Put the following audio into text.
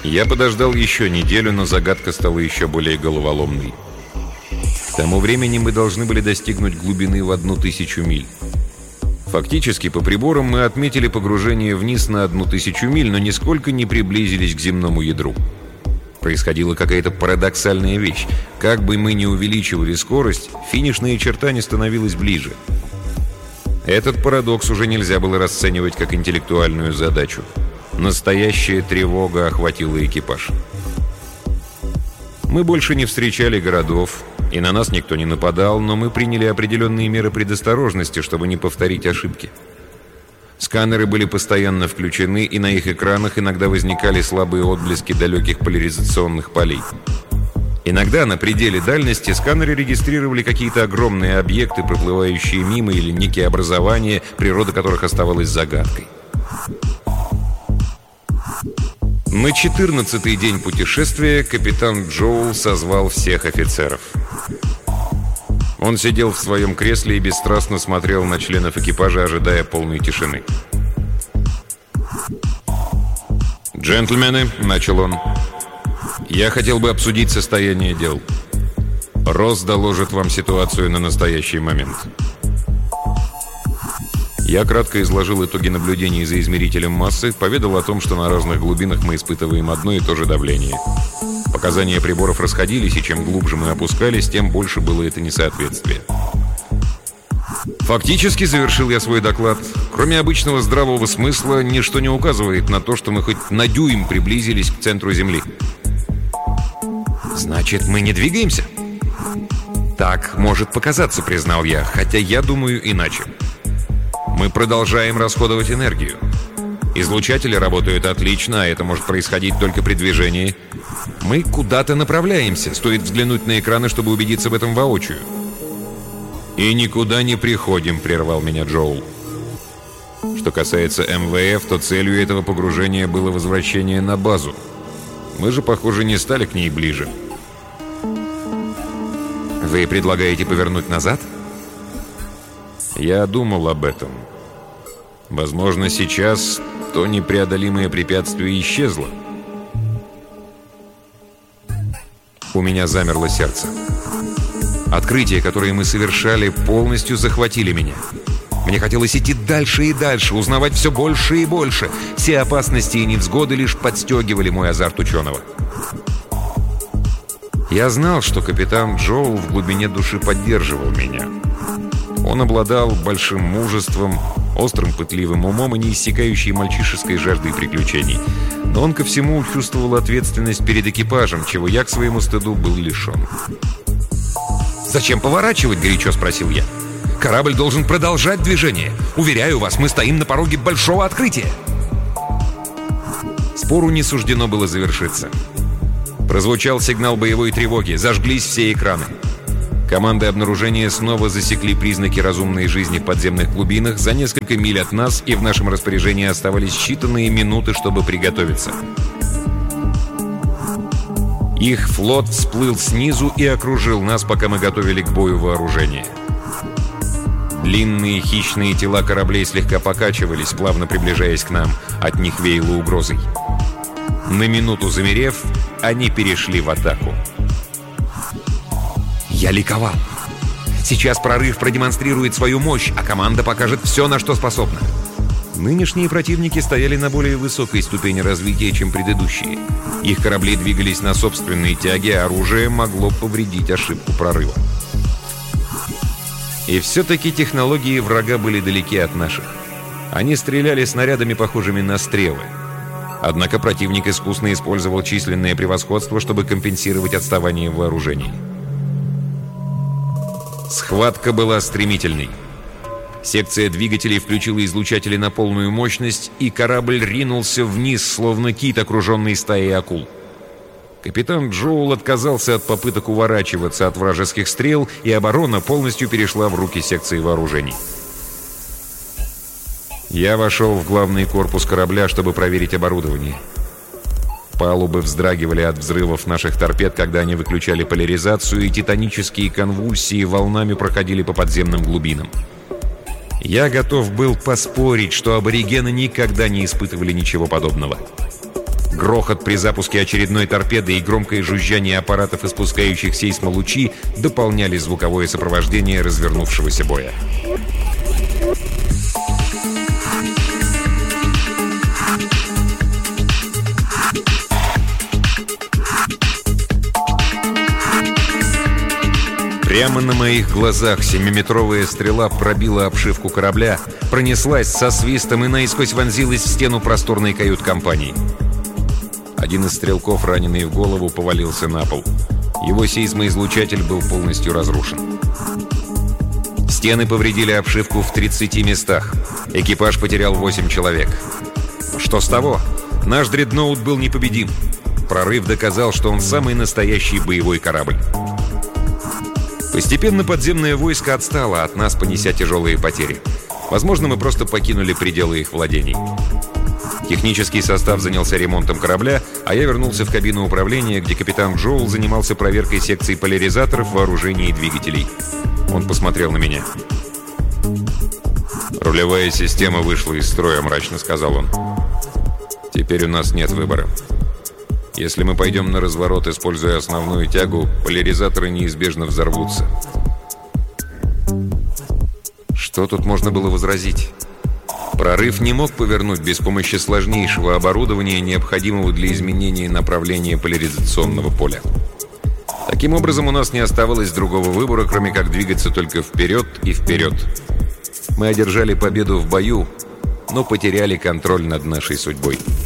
Я подождал еще неделю, но загадка стала еще более головоломной. К тому времени мы должны были достигнуть глубины в 1000 миль. Фактически, по приборам мы отметили погружение вниз на 1000 миль, но нисколько не приблизились к земному ядру. Происходила какая-то парадоксальная вещь. Как бы мы ни увеличивали скорость, финишная черта не становилась ближе. Этот парадокс уже нельзя было расценивать как интеллектуальную задачу. Настоящая тревога охватила экипаж. Мы больше не встречали городов, и на нас никто не нападал, но мы приняли определенные меры предосторожности, чтобы не повторить ошибки. Сканеры были постоянно включены, и на их экранах иногда возникали слабые отблески далеких поляризационных полей. Иногда на пределе дальности сканеры регистрировали какие-то огромные объекты, проплывающие мимо, или некие образования, природа которых оставалась загадкой. На 14-й день путешествия капитан Джоул созвал всех офицеров. Он сидел в своем кресле и бесстрастно смотрел на членов экипажа, ожидая полной тишины. «Джентльмены», — начал он, — «я хотел бы обсудить состояние дел. Росс доложит вам ситуацию на настоящий момент». Я кратко изложил итоги наблюдений за измерителем массы, поведал о том, что на разных глубинах мы испытываем одно и то же давление. Показания приборов расходились, и чем глубже мы опускались, тем больше было это несоответствие. Фактически, завершил я свой доклад, кроме обычного здравого смысла, ничто не указывает на то, что мы хоть на дюйм приблизились к центру Земли. «Значит, мы не двигаемся?» «Так может показаться», — признал я, хотя я думаю иначе. Мы продолжаем расходовать энергию. Излучатели работают отлично, а это может происходить только при движении. Мы куда-то направляемся. Стоит взглянуть на экраны, чтобы убедиться в этом воочию. «И никуда не приходим», — прервал меня Джоул. Что касается МВФ, то целью этого погружения было возвращение на базу. Мы же, похоже, не стали к ней ближе. «Вы предлагаете повернуть назад?» Я думал об этом. Возможно, сейчас то непреодолимое препятствие исчезло. У меня замерло сердце. Открытия, которые мы совершали, полностью захватили меня. Мне хотелось идти дальше и дальше, узнавать все больше и больше. Все опасности и невзгоды лишь подстегивали мой азарт ученого. Я знал, что капитан Джоул в глубине души поддерживал меня. Он обладал большим мужеством, острым пытливым умом и неиссякающей мальчишеской жаждой приключений. Но он ко всему чувствовал ответственность перед экипажем, чего я к своему стыду был лишен. «Зачем поворачивать?» — горячо спросил я. «Корабль должен продолжать движение. Уверяю вас, мы стоим на пороге большого открытия». Спору не суждено было завершиться. Прозвучал сигнал боевой тревоги, зажглись все экраны. Команды обнаружения снова засекли признаки разумной жизни в подземных глубинах за несколько миль от нас, и в нашем распоряжении оставались считанные минуты, чтобы приготовиться. Их флот всплыл снизу и окружил нас, пока мы готовили к бою вооружение. Длинные хищные тела кораблей слегка покачивались, плавно приближаясь к нам. От них веяло угрозой. На минуту замерев, они перешли в атаку. Я ликовал. Сейчас прорыв продемонстрирует свою мощь, а команда покажет все, на что способна. Нынешние противники стояли на более высокой ступени развития, чем предыдущие. Их корабли двигались на собственной тяге, а оружие могло повредить ошибку прорыва. И все-таки технологии врага были далеки от наших. Они стреляли снарядами, похожими на стрелы. Однако противник искусно использовал численное превосходство, чтобы компенсировать отставание в вооружении. Схватка была стремительной. Секция двигателей включила излучатели на полную мощность, и корабль ринулся вниз, словно кит, окруженный стаей акул. Капитан Джоул отказался от попыток уворачиваться от вражеских стрел, и оборона полностью перешла в руки секции вооружений. Я вошел в главный корпус корабля, чтобы проверить оборудование. Палубы вздрагивали от взрывов наших торпед, когда они выключали поляризацию, и титанические конвульсии волнами проходили по подземным глубинам. Я готов был поспорить, что аборигены никогда не испытывали ничего подобного. Грохот при запуске очередной торпеды и громкое жужжание аппаратов, испускающих сейсмолучи, дополняли звуковое сопровождение развернувшегося боя. Прямо на моих глазах 7-метровая стрела пробила обшивку корабля, пронеслась со свистом и наискось вонзилась в стену просторной кают-компании. Один из стрелков, раненый в голову, повалился на пол. Его сейсмоизлучатель был полностью разрушен. Стены повредили обшивку в 30 местах. Экипаж потерял 8 человек. Что с того? Наш дредноут был непобедим. Прорыв доказал, что он самый настоящий боевой корабль. Постепенно подземное войско отстало от нас, понеся тяжелые потери. Возможно, мы просто покинули пределы их владений. Технический состав занялся ремонтом корабля, а я вернулся в кабину управления, где капитан Джоул занимался проверкой секций поляризаторов, вооружений и двигателей. Он посмотрел на меня. «Рулевая система вышла из строя», — мрачно сказал он. «Теперь у нас нет выбора. Если мы пойдем на разворот, используя основную тягу, поляризаторы неизбежно взорвутся». Что тут можно было возразить? Прорыв не мог повернуть без помощи сложнейшего оборудования, необходимого для изменения направления поляризационного поля. Таким образом, у нас не оставалось другого выбора, кроме как двигаться только вперед и вперед. Мы одержали победу в бою, но потеряли контроль над нашей судьбой.